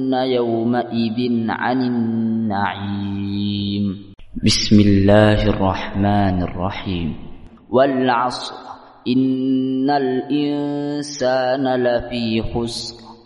يومئذ عن النعيم. بسم الله الرحمن الرحيم. والعصر إن الإنسان لفي خسر